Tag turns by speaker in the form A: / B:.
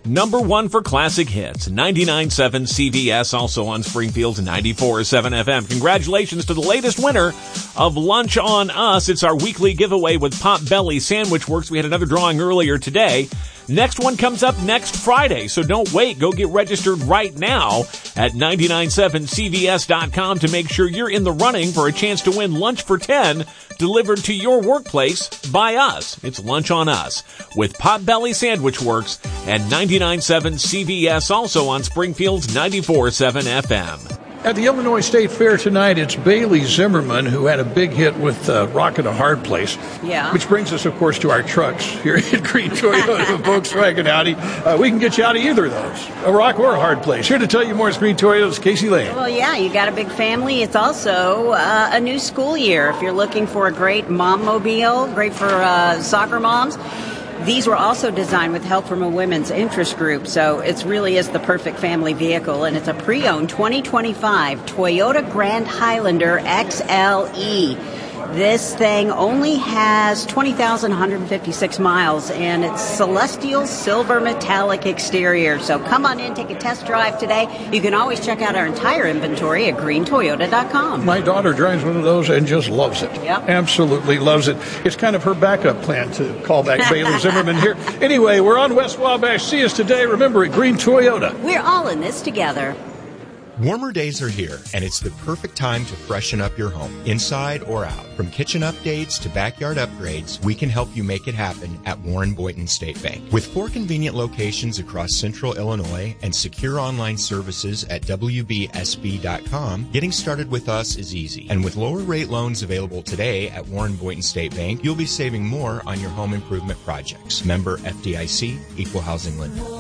A: Number one for classic hits, 99.7 CVS, also on Springfield's 94.7 FM. Congratulations to the latest winner of Lunch on Us. It's our weekly giveaway with Potbelly Sandwich Works. We had another drawing earlier today. Next one comes up next Friday, so don't wait. Go get registered right now at 997cvs.com to make sure you're in the running for a chance to win lunch for 10 delivered to your workplace by us. It's Lunch on Us with Potbelly Sandwich Works and 99.7 CVS, also on Springfield's 94.7 FM.
B: At the Illinois State Fair tonight, it's Bailey Zimmerman who had a big hit with Rockin' a Hard Place.
C: Yeah.
B: Which brings us, of course, to our trucks here at Green Toyota, Volkswagen, Audi. We can get you out of either of those, a rock or a hard place. Here to tell you more is Green Toyota's Casey Lane.
C: Well, yeah, you got a big family. It's also a new school year. If you're looking for a great mom-mobile, great for soccer moms, these were also designed with help from a women's interest group, so it really is the perfect family vehicle, and it's a pre-owned 2025 Toyota Grand Highlander XLE. This thing only has 20,156 miles, and it's celestial silver metallic exterior. So come on in, take a test drive today. You can always check out our entire inventory at greentoyota.com.
B: My daughter drives one of those and just loves it.
C: Yep.
B: Absolutely loves it. It's kind of her backup plan to call back Bailey Zimmerman here. Anyway, we're on West Wabash. See us today. Remember, at Green Toyota.
C: We're all in this together.
D: Warmer days are here, and it's the perfect time to freshen up your home, inside or out. From kitchen updates to backyard upgrades, we can help you make it happen at Warren Boynton State Bank. With 4 convenient locations across central Illinois and secure online services at WBSB.com, getting started with us is easy. And with lower rate loans available today at Warren Boynton State Bank, you'll be saving more on your home improvement projects. Member FDIC, Equal Housing Lender.